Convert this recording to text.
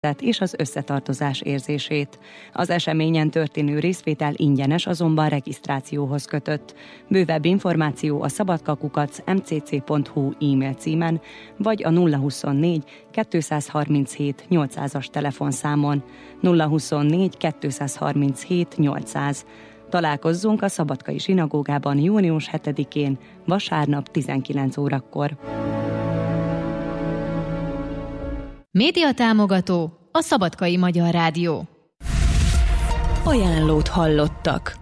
és az összetartozás érzését. Az eseményen történő részvétel ingyenes, azonban regisztrációhoz kötött. Bővebb információ a szabadkakukac.mcc.hu e-mail címen, vagy a 024 237 800-as telefonszámon. 024 237 800. Találkozzunk a Szabadkai Zsinagógában június 7-én, vasárnap 19 órakor. Médiatámogató a Szabadkai Magyar Rádió. Ajánlót hallottak.